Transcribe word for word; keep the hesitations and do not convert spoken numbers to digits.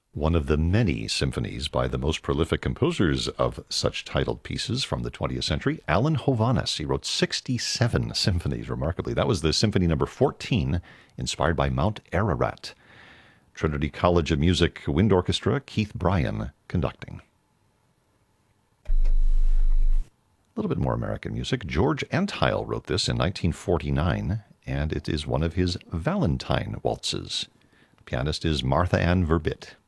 One of the many symphonies by the most prolific composers of such titled pieces from the twentieth century, Alan Hovhaness. He wrote sixty-seven symphonies, remarkably. That was the symphony number fourteen, inspired by Mount Ararat. Trinity College of Music Wind Orchestra, Keith Bryan conducting. A little bit more American music. George Antheil wrote this in nineteen forty-nine, and it is one of his Valentine waltzes. The pianist is Martha Ann Verbit.